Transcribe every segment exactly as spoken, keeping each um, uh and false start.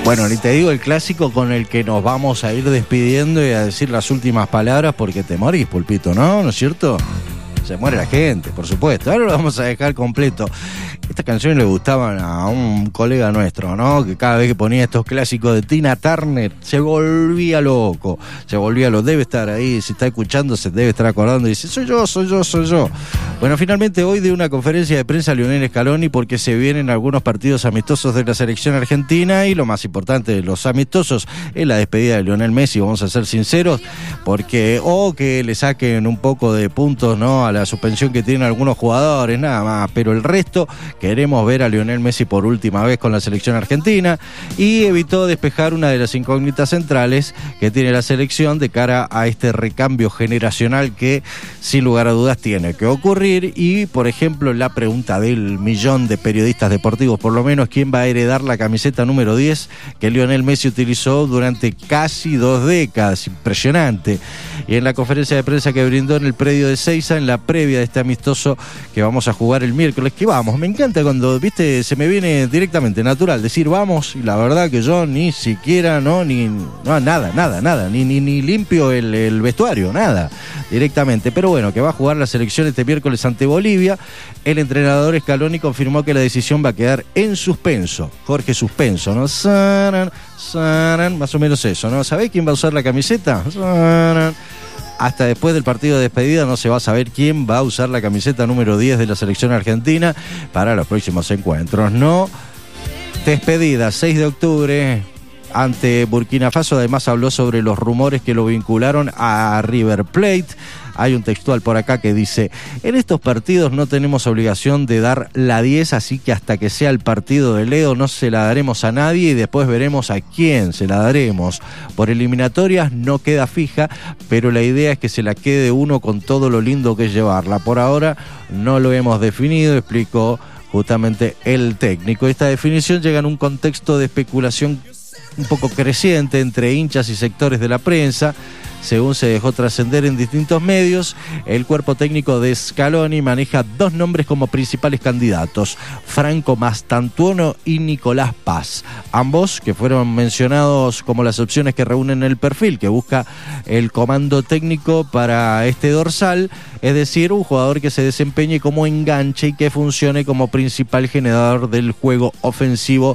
Bueno, ni te digo el clásico con el que nos vamos a ir despidiendo y a decir las últimas palabras porque te morís, Pulpito, ¿no? ¿No es cierto? Se muere la gente, por supuesto. Ahora lo vamos a dejar completo. Estas canciones le gustaban a un colega nuestro, ¿no? Que cada vez que ponía estos clásicos de Tina Turner se volvía loco. Se volvía loco. Debe estar ahí, si está escuchando, se debe estar acordando y dice, soy yo, soy yo, soy yo. Bueno, finalmente hoy de una conferencia de prensa Lionel Scaloni porque se vienen algunos partidos amistosos de la selección argentina y lo más importante de los amistosos es la despedida de Lionel Messi, vamos a ser sinceros, porque o que le saquen un poco de puntos, ¿no?, a la suspensión que tienen algunos jugadores, nada más, pero el resto queremos ver a Lionel Messi por última vez con la selección argentina y evitó despejar una de las incógnitas centrales que tiene la selección de cara a este recambio generacional que sin lugar a dudas tiene que ocurrir y, por ejemplo, la pregunta del millón de periodistas deportivos, por lo menos, ¿quién va a heredar la camiseta número diez que Lionel Messi utilizó durante casi dos décadas? Impresionante. Y en la conferencia de prensa que brindó en el predio de Seiza, en la previa de este amistoso que vamos a jugar el miércoles, que vamos, me encanta cuando, viste, se me viene directamente natural decir vamos, y la verdad que yo ni siquiera, no, ni, no, nada, nada, nada, ni, ni, ni limpio el, el vestuario, nada, directamente. Pero bueno, que va a jugar la selección este miércoles ante Bolivia. El entrenador Scaloni confirmó que la decisión va a quedar en suspenso. Jorge Suspenso, ¿no? Saran, saran, más o menos eso, ¿no? ¿Sabés quién va a usar la camiseta? Saran. Hasta después del partido de despedida no se va a saber quién va a usar la camiseta número diez de la selección argentina para los próximos encuentros, ¿no? Despedida, seis de octubre, ante Burkina Faso. Además habló sobre los rumores que lo vincularon a River Plate. Hay un textual por acá que dice: en estos partidos no tenemos obligación de dar la diez, así que hasta que sea el partido de Leo no se la daremos a nadie y después veremos a quién se la daremos. Por eliminatorias no queda fija, pero la idea es que se la quede uno con todo lo lindo que es llevarla. Por ahora no lo hemos definido, explicó justamente el técnico. Esta definición llega en un contexto de especulación un poco creciente entre hinchas y sectores de la prensa. Según se dejó trascender en distintos medios, el cuerpo técnico de Scaloni maneja dos nombres como principales candidatos: Franco Mastantuono y Nicolás Paz. Ambos que fueron mencionados como las opciones que reúnen el perfil que busca el comando técnico para este dorsal, es decir, un jugador que se desempeñe como enganche y que funcione como principal generador del juego ofensivo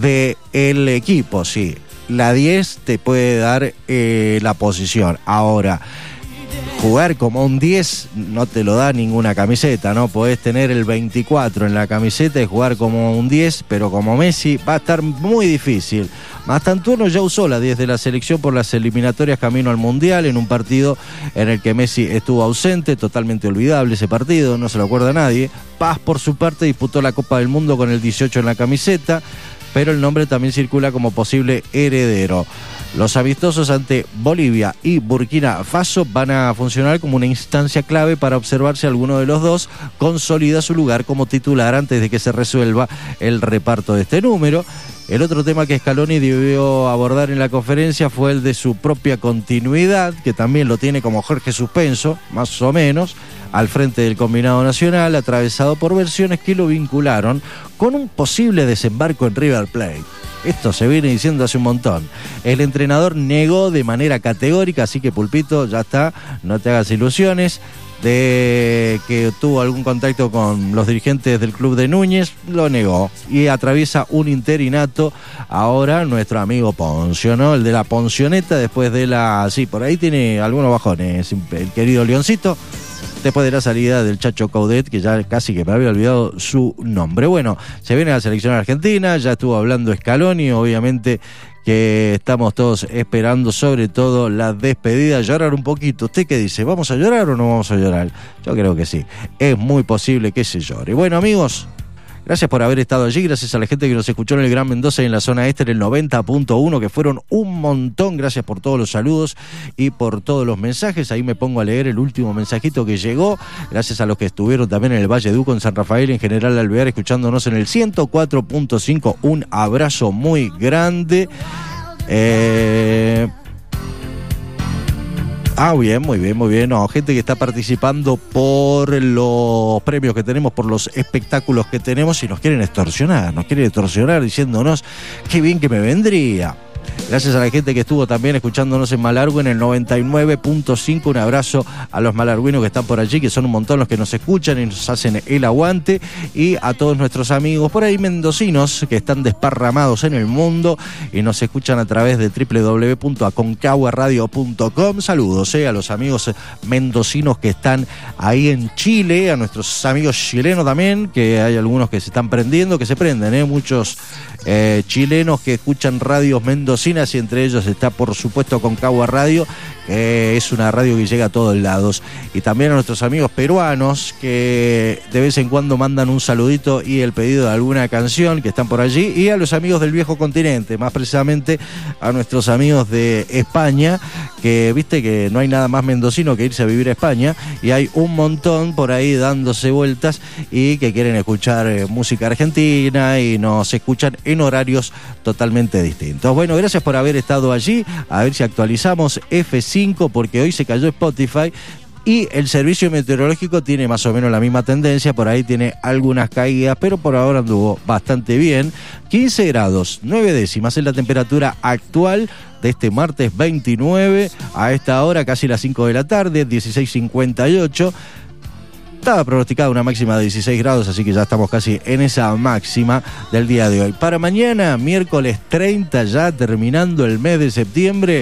del equipo. Sí, la diez te puede dar eh, la posición. Ahora, jugar como un diez no te lo da ninguna camiseta, ¿no? Podés tener el veinticuatro en la camiseta y jugar como un diez, pero como Messi va a estar muy difícil. Mastantuono ya usó la diez de la selección por las eliminatorias camino al Mundial, en un partido en el que Messi estuvo ausente, totalmente olvidable ese partido, no se lo acuerda nadie. Paz, por su parte, disputó la Copa del Mundo con el dieciocho en la camiseta, pero el nombre también circula como posible heredero. Los amistosos ante Bolivia y Burkina Faso van a funcionar como una instancia clave para observar si alguno de los dos consolida su lugar como titular antes de que se resuelva el reparto de este número. El otro tema que Scaloni debió abordar en la conferencia fue el de su propia continuidad, que también lo tiene como Jorge Suspenso, más o menos, al frente del combinado nacional, atravesado por versiones que lo vincularon con un posible desembarco en River Plate. Esto se viene diciendo hace un montón. El entrenador negó de manera categórica, así que Pulpito, ya está, no te hagas ilusiones de que tuvo algún contacto con los dirigentes del club de Núñez, lo negó. Y atraviesa un interinato ahora nuestro amigo Poncio, ¿no? El de la Poncioneta, después de la... Sí, por ahí tiene algunos bajones, el querido Leoncito, después de la salida del Chacho Coudet, que ya casi que me había olvidado su nombre. Bueno, se viene la selección argentina, ya estuvo hablando Scaloni, obviamente que estamos todos esperando, sobre todo la despedida, llorar un poquito. ¿Usted qué dice? ¿Vamos a llorar o no vamos a llorar? Yo creo que sí, es muy posible que se llore. Bueno, amigos, gracias por haber estado allí, gracias a la gente que nos escuchó en el Gran Mendoza y en la zona este en el noventa punto uno, que fueron un montón. Gracias por todos los saludos y por todos los mensajes. Ahí me pongo a leer el último mensajito que llegó. Gracias a los que estuvieron también en el Valle de Uco, en San Rafael, en General Alvear, escuchándonos en el ciento cuatro punto cinco. Un abrazo muy grande. Eh... Ah, bien, muy bien, muy bien. No, gente que está participando por los premios que tenemos, por los espectáculos que tenemos y nos quieren extorsionar, nos quieren extorsionar diciéndonos qué bien que me vendría. Gracias a la gente que estuvo también escuchándonos en Malargüe en el noventa y nueve punto cinco. Un abrazo a los malargüinos que están por allí, que son un montón los que nos escuchan y nos hacen el aguante. Y a todos nuestros amigos por ahí mendocinos que están desparramados en el mundo y nos escuchan a través de doble u doble u doble u punto aconcagua radio punto com. Saludos eh, a los amigos mendocinos que están ahí en Chile, a nuestros amigos chilenos también, que hay algunos que se están prendiendo, que se prenden, eh, muchos eh, chilenos que escuchan radios mendocinas, y entre ellos está por supuesto Aconcagua Radio, que es una radio que llega a todos lados, y también a nuestros amigos peruanos que de vez en cuando mandan un saludito y el pedido de alguna canción, que están por allí, y a los amigos del viejo continente, más precisamente a nuestros amigos de España, que viste que no hay nada más mendocino que irse a vivir a España, y hay un montón por ahí dándose vueltas y que quieren escuchar eh, música argentina y nos escuchan en horarios totalmente distintos. Bueno, gracias por haber estado allí. A ver si actualizamos F cinco, porque hoy se cayó Spotify y el servicio meteorológico tiene más o menos la misma tendencia. Por ahí tiene algunas caídas, pero por ahora anduvo bastante bien. quince grados, nueve décimas es la temperatura actual de este martes veintinueve, a esta hora casi las cinco de la tarde, dieciséis cincuenta y ocho. Estaba pronosticada una máxima de dieciséis grados, así que ya estamos casi en esa máxima del día de hoy. Para mañana, miércoles treinta, ya terminando el mes de septiembre.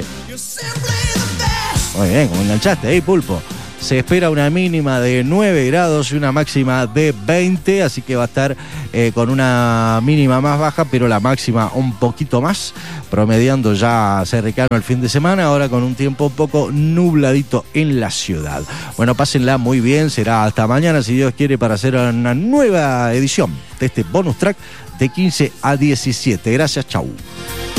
Muy bien, como enganchaste ahí, Pulpo. Se espera una mínima de nueve grados y una máxima de veinte, así que va a estar eh, con una mínima más baja, pero la máxima un poquito más, promediando ya cercano el fin de semana, ahora con un tiempo un poco nubladito en la ciudad. Bueno, pásenla muy bien, será hasta mañana, si Dios quiere, para hacer una nueva edición de este bonus track de quince a diecisiete. Gracias, chau.